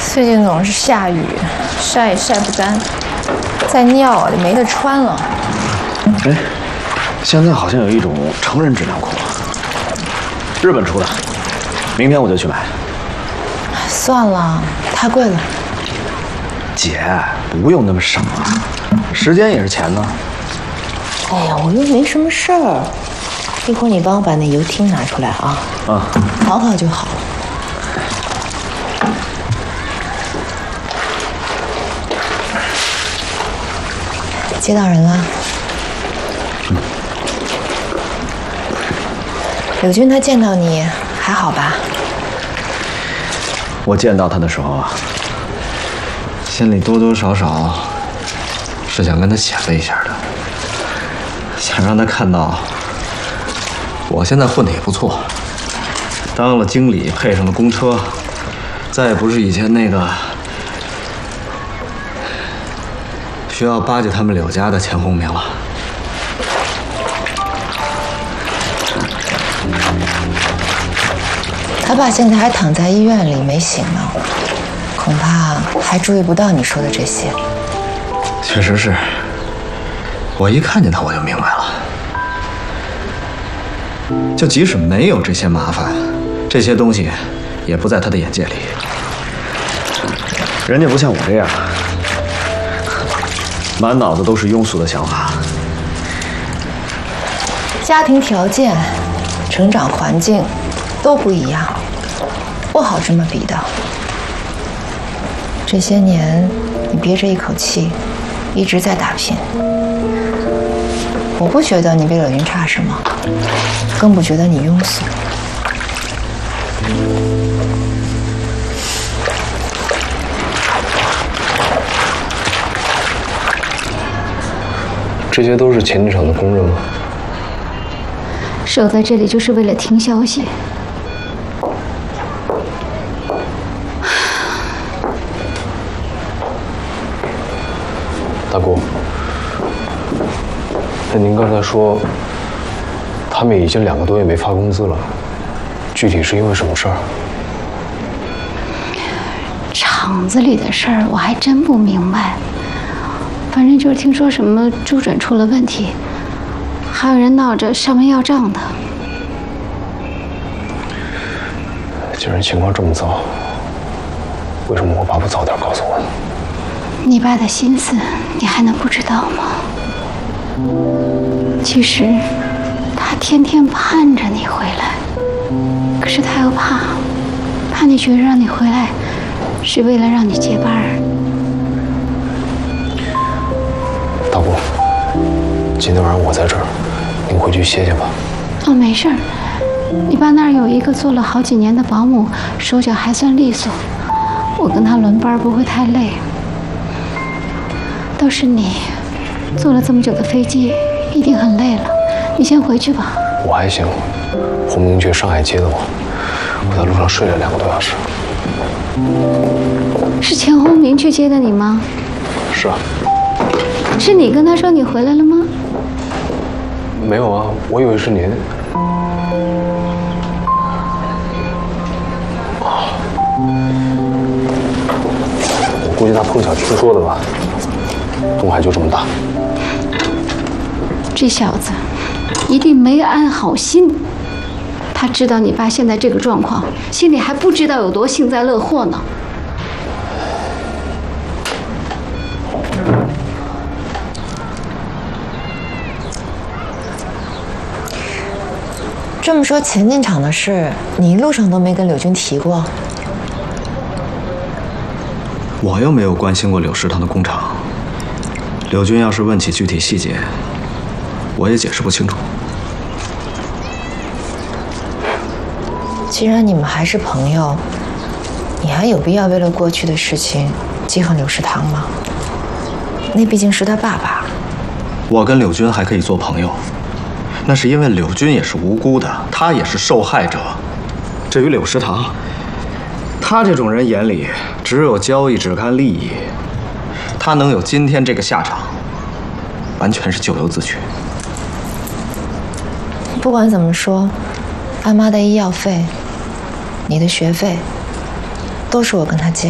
最近总是下雨，晒也晒不干，再尿啊就没得穿了。 哎，现在好像有一种成人质量裤，日本出的，明天我就去买。 算了，太贵了。 姐，不用那么省啊，时间也是钱呢。 哎呀，我又没什么事儿，一会儿你帮我把那油汀拿出来啊。 啊， 烤烤就好了。接到人了。柳军他见到你还好吧？ 我见到他的时候啊，心里多多少少是想跟他显摆一下的，想让他看到我现在混得也不错，当了经理，配上了公车，再也不是以前那个需要巴结他们柳家的钱鸿明了。 他爸现在还躺在医院里没醒呢，恐怕还注意不到你说的这些。 确实是，我一看见他我就明白了，就即使没有这些麻烦，这些东西也不在他的眼界里。人家不像我这样，满脑子都是庸俗的想法。 家庭条件、成长环境都不一样，不好这么比的。这些年你憋着一口气，一直在打拼。我不觉得你比柳云差什么，更不觉得你庸俗。 这些都是前机场的工人吗？ 守在这里就是为了听消息。 大姑，那您刚才说，他们已经2个多月没发工资了，具体是因为什么事儿？ 厂子里的事儿我还真不明白，反正就是听说什么朱准出了问题，还有人闹着上门要账的。 既然情况这么糟，为什么我爸不早点告诉我呢？ 你爸的心思你还能不知道吗？其实他天天盼着你回来，可是他又怕你觉得让你回来是为了让你接班儿。 大姑，今天晚上我在这儿，您回去歇歇吧。 哦，没事儿，你爸那儿有一个做了好几年的保姆，手脚还算利索，我跟他轮班不会太累。倒是你，坐了这么久的飞机，一定很累了。你先回去吧。 我还行，洪明去上海接的我，我在路上睡了2个多小时。 是钱洪明去接的你吗？ 是啊。 是你跟他说你回来了吗？ 没有啊，我以为是您。我估计他碰巧听说的吧。东海就这么大， 这小子一定没安好心。他知道你爸现在这个状况，心里还不知道有多幸灾乐祸呢。 这么说，前进场的事，你一路上都没跟柳军提过？ 我又没有关心过柳食堂的工厂。柳军要是问起具体细节，我也解释不清楚。 既然你们还是朋友，你还有必要为了过去的事情记恨柳食堂吗？那毕竟是他爸爸。 我跟柳军还可以做朋友，那是因为柳军也是无辜的，他也是受害者。至于柳食堂，他这种人眼里只有交易，只看利益。他能有今天这个下场，完全是咎由自取。 不管怎么说，阿妈的医药费、你的学费，都是我跟他借。